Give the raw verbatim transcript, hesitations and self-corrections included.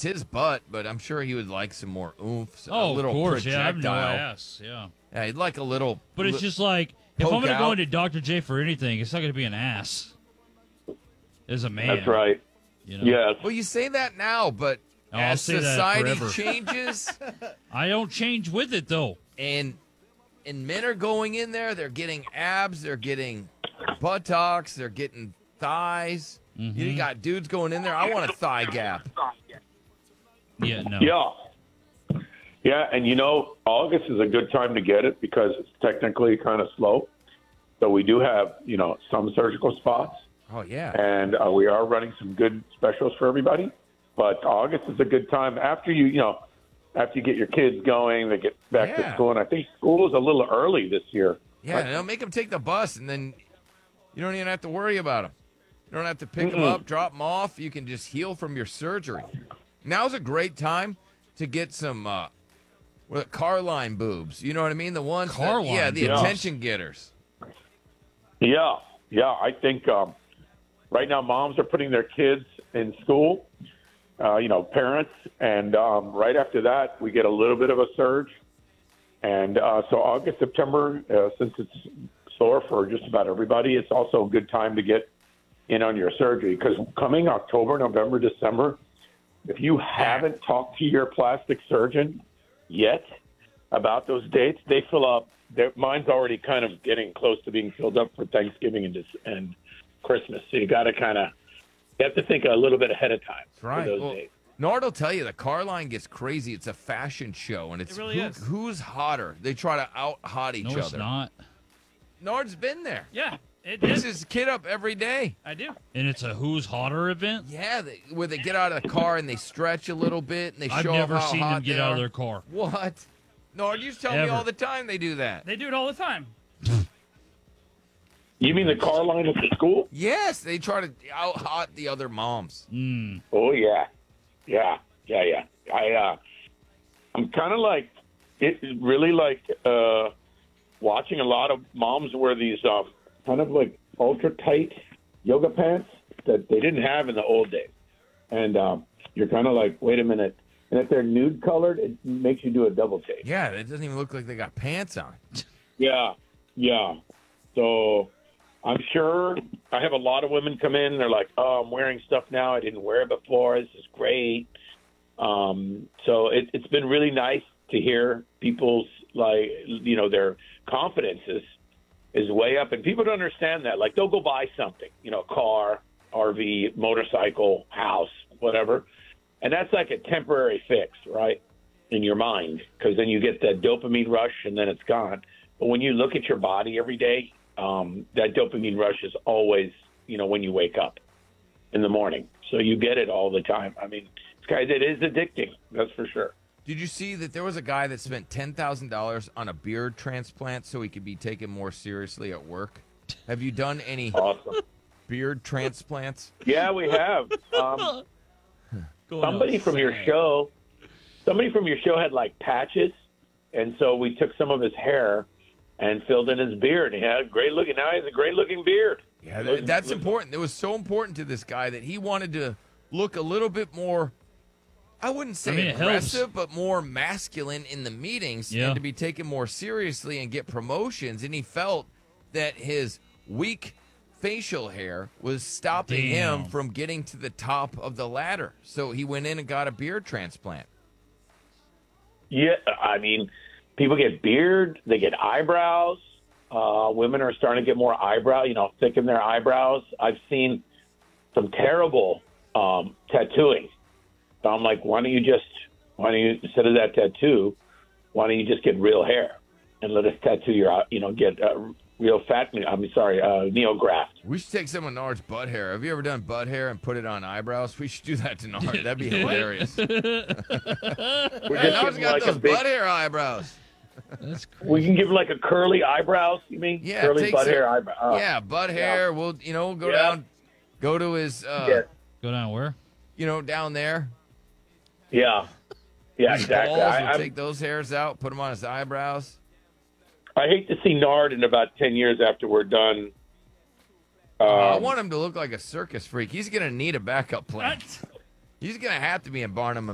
his butt, but I'm sure he would like some more oomph. So Oh, a little of course, yeah, I have projectile. no ass, yeah. Yeah, he'd like a little. But it's li- just like, if I'm poke going to go out. into Doctor J for anything, it's not going to be an ass. As a man. That's right. You know? Yes. Well, you say that now, but Oh, I'll as say that society forever. changes, I don't change with it, though. and and men are going in there, they're getting abs, they're getting buttocks, they're getting thighs. Mm-hmm. You got dudes going in there. I want a thigh gap. Yeah, no. Yeah. Yeah, and you know, August is a good time to get it because it's technically kind of slow. So we do have, you know, some surgical spots, Oh yeah. and uh, we are running some good specials for everybody. But August is a good time after you, you know, after you get your kids going, they get back Yeah. to school. And I think school is a little early this year. Yeah, they'll make them take the bus, and then you don't even have to worry about them. You don't have to pick them Mm-mm. up, drop them off. You can just heal from your surgery. Now's a great time to get some uh, what, Carline boobs. You know what I mean? The ones, that- Carline yeah, the boobs. attention getters. Yeah, yeah. I think um, right now moms are putting their kids in school, uh, you know, parents, and um, right after that we get a little bit of a surge. And uh, so August, September, uh, since it's slower for just about everybody, it's also a good time to get in on your surgery because coming October, November, December, if you haven't talked to your plastic surgeon yet about those dates, they fill up. Their mine's already kind of getting close to being filled up for Thanksgiving and, and Christmas. So you got to kind of you have to think a little bit ahead of time That's right. for those Well, dates. Nard will tell you the Carline gets crazy. It's a fashion show, and it's It really who- is. who's hotter. They try to out hot each No, other. it's not. Nard's been there. Yeah, it Picks is. his kid up every day. I do. And it's a who's hotter event? Yeah, they, where they get out of the car and they stretch a little bit and they I've show never off how seen hot them get they out are. of their car. What? Nard, you tell me Ever. all the time they do that. They do it all the time. You mean the car line at the school? Yes, they try to out hot the other moms. Mm. Oh yeah, yeah, yeah, yeah. I uh, I'm kind of like it. Really like uh, watching a lot of moms wear these um, kind of like ultra tight yoga pants that they didn't have in the old days, and um, you're kind of like, wait a minute. And if they're nude colored, it makes you do a double take. Yeah, it doesn't even look like they got pants on. Yeah, yeah. So I'm sure I have a lot of women come in. They're like, "Oh, I'm wearing stuff now I didn't wear it before. This is great." Um, so it, it's been really nice to hear people's like, you know, their confidence is is way up, and people don't understand that. Like they'll go buy something, you know, car, R V, motorcycle, house, whatever, and that's like a temporary fix, right, in your mind, because then you get that dopamine rush and then it's gone. But when you look at your body every day, um, that dopamine rush is always, you know, when you wake up in the morning. So you get it all the time. I mean, it's, guys, it is addicting. That's for sure. Did you see that there was a guy that spent ten thousand dollars on a beard transplant so he could be taken more seriously at work? Have you done any Awesome. beard transplants? Yeah, we have. Um, Going somebody from your outside. show, somebody from your show had like patches, and so we took some of his hair and filled in his beard. He had a great looking. Now he has a great looking beard. Yeah, th- that's important. It was so important to this guy that he wanted to look a little bit more, I wouldn't say I mean, it aggressive, but more masculine in the meetings Yeah. and to be taken more seriously and get promotions. And he felt that his weak facial hair was stopping Damn. him from getting to the top of the ladder. So he went in and got a beard transplant. Yeah, I mean, people get beard, they get eyebrows. Uh, women are starting to get more eyebrow, you know, thicken their eyebrows. I've seen some terrible um, tattooing. So I'm like, why don't you just, why don't you, instead of that tattoo, why don't you just get real hair and let us tattoo your, you know, get uh, real fat, I'm sorry, uh, neograft. We should take some of Nard's butt hair. Have you ever done butt hair and put it on eyebrows? We should do that to Nard. That'd be hilarious. We're Hey, just Nard's giving got like a those big, butt hair eyebrows. That's crazy. we can give like a curly eyebrows, you mean? Yeah, curly take butt some- hair eyebrow. Oh, yeah, butt hair. We'll, you know, go Yeah. down, go to his, uh, yeah. Go down where? you know, down there. Yeah, yeah, His exactly. balls, I, we'll I'm- take those hairs out, put them on his eyebrows. I hate to see Nard in about ten years after we're done. Um, I want him to look like a circus freak. He's going to need a backup plan. What? He's going to have to be in Barnum